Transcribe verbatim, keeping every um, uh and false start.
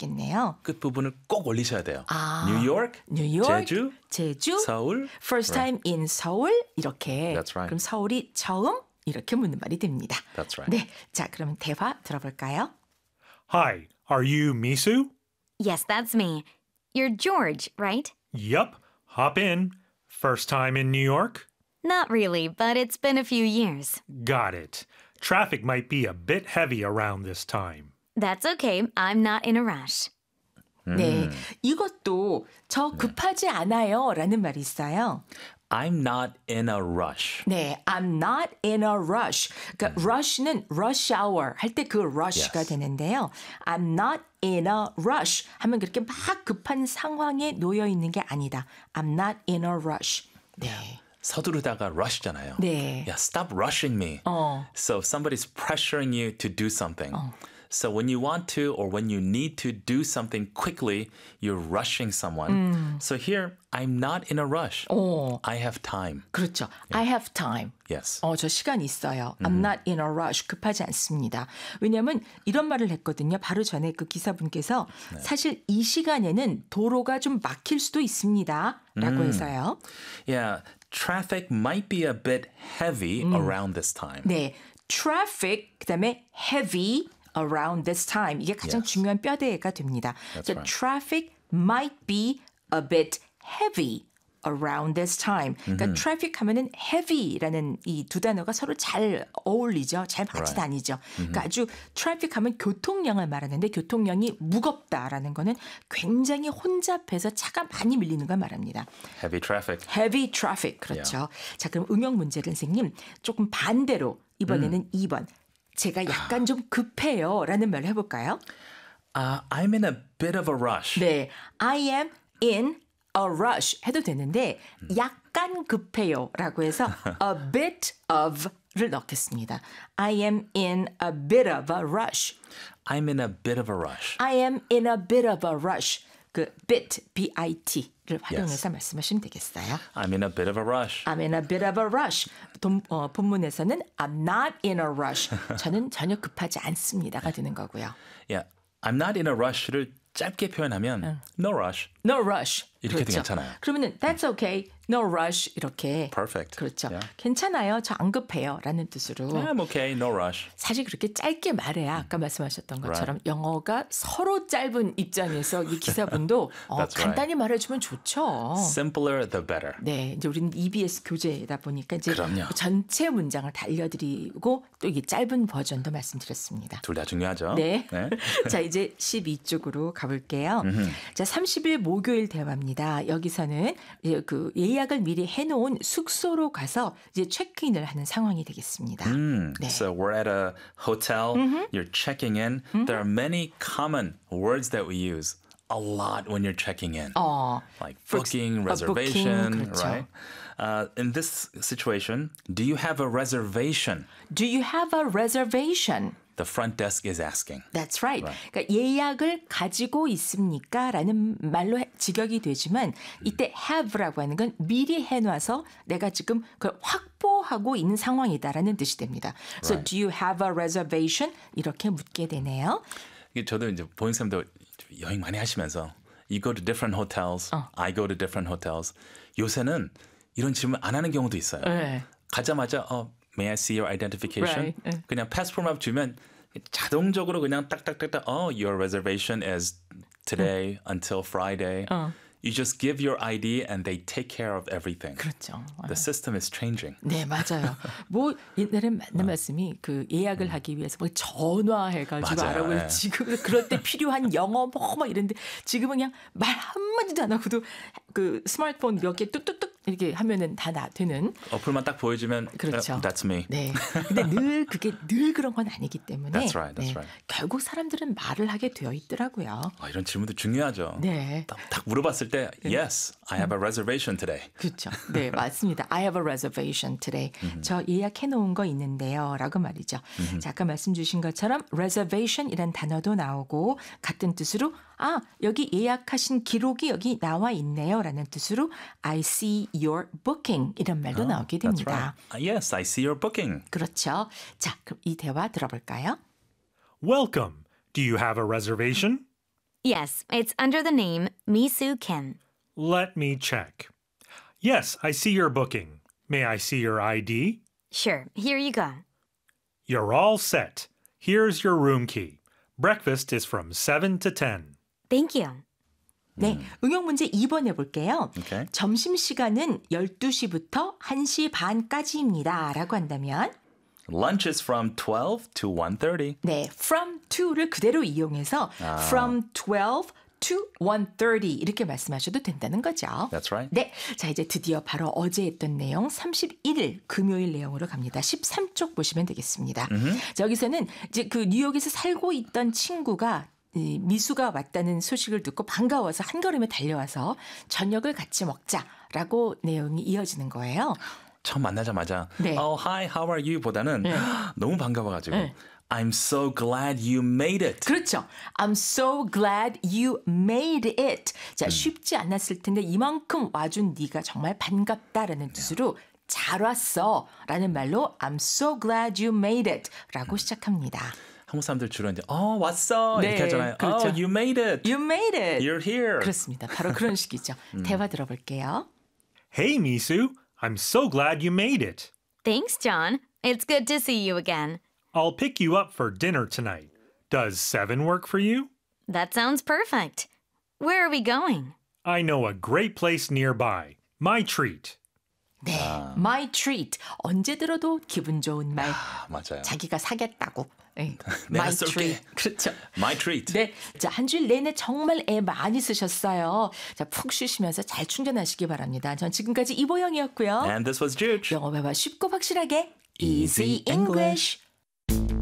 되겠네요. 끝 부분을 꼭 올리셔야 돼요. 아, 뉴욕, 뉴욕, 제주, 제주, 서울. first time right. in 서울 이렇게. That's right. 그럼 서울이 처음 이렇게 묻는 말이 됩니다. That's right. 네, 자 그러면 대화 들어볼까요? Hi, are you Misu? Yes, that's me. You're George, right? Yup. Hop in. First time in New York? Not really, but it's been a few years. Got it. Traffic might be a bit heavy around this time. That's okay. I'm not in a rush. 네, 이것도 저 급하지 않아요 라는 말이 있어요. I'm not in a rush. 네, I'm not in a rush. 그러니까 rush는 rush hour 할 때 그 rush가 Yes. 되는데요. I'm not in a rush 하면 그렇게 막 급한 상황에 놓여 있는 게 아니다. I'm not in a rush. 네. 서두르다가 rush잖아요. 네. Yeah, stop rushing me. 어. So if somebody's pressuring you to do something. So when you want to or when you need to do something quickly, you're rushing someone. So here, I'm not in a rush. 어. I have time. 그렇죠. I have time. Yes. 어, 저 시간 있어요. I'm not in a rush. 급하지 않습니다. 왜냐하면 이런 말을 했거든요. 바로 전에 그 기사분께서 사실 이 시간에는 도로가 좀 막힐 수도 있습니다. 라고 해서요. Yeah, traffic might be a bit heavy around this time. 네, traffic 그다음에 heavy around this time 이게 가장 Yes. 중요한 뼈대가 됩니다. That's So right. traffic might be a bit heavy around this time. 그러니까 traffic 하면은 heavy라는 이 두 단어가 서로 잘 어울리죠. 잘 맞이 Right. 다니죠. 그러니까 아주 traffic 하면 교통량을 말하는데 교통량이 무겁다라는 거는 굉장히 혼잡해서 차가 많이 밀리는 걸 말합니다. Heavy traffic. heavy traffic. 그렇죠. 자, 그럼 응용 문제를 선생님 조금 반대로 이번에는 이 번. 제가 약간 좀 급해요 라는 말을 해볼까요? Uh, I'm in a bit of a rush. 네, I am in a rush 해도 되는데 약간 급해요 라고 해서 a bit of를 넣겠습니다. I am in a bit of a rush. I'm in a bit of a rush. I am in a bit of a rush. 그 bit, B-I-T를 활용해서 Yes. 말씀하시면 되겠어요. I'm in a bit of a rush. I'm in a bit of a rush. 돈, 어, 본문에서는 I'm not in a rush. 저는 전혀 급하지 않습니다가 되는 거고요. Yeah, I'm not in a rush를 짧게 표현하면 no rush. No rush. 이렇게도 괜찮아요. 그러면은 that's okay, no rush 이렇게. Perfect. 그렇죠. Yeah. 괜찮아요, 저 안 급해요라는 뜻으로. I'm okay, no rush. 사실 그렇게 짧게 말해야 아까 말씀하셨던 것처럼 영어가 서로 짧은 입장에서 이 기사분도 어, That's right. 간단히 말해주면 좋죠. Simpler the better. 네, 이제 우리는 이비에스 교재다 보니까 이제 그럼요. 전체 문장을 다 알려드리고 또 이게 짧은 버전도 말씀드렸습니다. 둘 다 중요하죠. 네. 네. 자, 이제 십이 쪽으로 가볼게요. 자, 삼십 일 목요일 대화입니다. 여기서는 이제 그 예약을 미리 해놓은 숙소로 가서 이제 체크인을 하는 상황이 되겠습니다. Mm, 네. So we're at a hotel, you're checking in. There are many common words that we use a lot when you're checking in. 어, Like for- booking, a booking, reservation, 그렇죠. right? Uh, in this situation, do you have a reservation? Do you have a reservation? The front desk is asking. That's right. 그러니까 예약을 가지고 있습니까? 라는 말로 해- 직역이 되지만 이때 have라고 하는 건 미리 해놔서 내가 지금 그걸 확보하고 있는 상황이다라는 뜻이 됩니다. So Right. do you have a reservation? 이렇게 묻게 되네요. 이게 저도 이제 보행쌤도 여행 많이 하시면서 you go to different hotels, I go to different hotels. 요새는 이런 질문 안 하는 경우도 있어요. 네. 가자마자 어, may I see your identification? Right. 네. 그냥 패스포트만 주면 자동적으로 그냥 딱딱딱딱 어, your reservation is today until Friday. You just give your 아이디 and they take care of everything. 그렇죠. The system is changing. 네, 맞아요. 뭐 옛날에 맞는 말씀이 그 예약을 하기 위해서 뭐 전화해가지고 맞아요. 알아보고 예. 지금 그럴 때 필요한 영어 뭐 막 이런데 지금은 그냥 말 한마디도 안 하고도 그 스마트폰 몇 개 뚝뚝뚝 이렇게 하면은 다 나 되는. 어플만 딱 보여주면 그렇죠. uh, that's me. 네. 근데 늘 그게 늘 그런 건 아니기 때문에 That's right, that's 네. right. 결국 사람들은 말을 하게 되어 있더라고요. 아, 이런 질문도 중요하죠. 네. 딱, 딱 물어봤을 때 yes, I have a reservation today. 그렇죠. 네, 맞습니다. I have a reservation today. 저 예약해 놓은 거 있는데요. 라고 말이죠. 자, 아까 말씀 주신 것처럼 reservation이란 단어도 나오고 같은 뜻으로 아, 여기 예약하신 기록이 여기 나와 있네요. 라는 뜻으로 I see your booking 이런 말도 나오게 That's 됩니다. right. Uh, yes, I see your booking. 그렇죠. 자, 그럼 이 대화 들어볼까요? Welcome. Do you have a reservation? Yes, it's under the name Misu Kim. Let me check. Yes, I see your booking. May I see your I D? Sure, here you go. You're all set. Here's your room key. Breakfast is from seven to ten. Thank you. 네, 응용 문제 이 번 해볼게요. Okay. 점심시간은 열두 시부터 한 시 반까지입니다. 라고 한다면 Lunch is from twelve to one thirty. 네, from to를 그대로 이용해서 from twelve to one thirty 이렇게 말씀하셔도 된다는 거죠. That's right. 네, 자 이제 드디어 바로 어제 했던 내용 삼십일 일 금요일 내용으로 갑니다. 십삼 쪽 보시면 되겠습니다. 자, 여기서는 이제 그 뉴욕에서 살고 있던 친구가 이 미수가 왔다는 소식을 듣고 반가워서 한 걸음에 달려와서 저녁을 같이 먹자라고 내용이 이어지는 거예요. 처음 만나자마자 네. Oh, hi, how are you? 보다는 네. 너무 반가워가지고 네. I'm so glad you made it. 그렇죠. I'm so glad you made it. 자, 쉽지 않았을 텐데 이만큼 와준 네가 정말 반갑다라는 뜻으로 잘 왔어 라는 말로 I'm so glad you made it 라고 시작합니다. 한국 사람들 주로 이제 어 왔어 네, 이렇게 하잖아요. 그렇죠. Oh, you made it. You made it. You're here. 그렇습니다. 바로 그런 식이죠. 대화 들어볼게요. Hey, Misu. I'm so glad you made it. Thanks, John. It's good to see you again. I'll pick you up for dinner tonight. Does seven work for you? That sounds perfect. Where are we going? I know a great place nearby. My treat. 네, my treat. 언제 들어도 기분 좋은 말. 아, 맞아요. 자기가 사겠다고. 네. 내가 my 쏠게. treat. 그렇죠. My treat. 네, 자, 한 주일 내내 정말 애 많이 쓰셨어요. 자, 푹 쉬시면서 잘 충전하시기 바랍니다. 전 지금까지 이보영이었고요. And this was Juge. 영어 회화 쉽고 확실하게 Easy Easy English.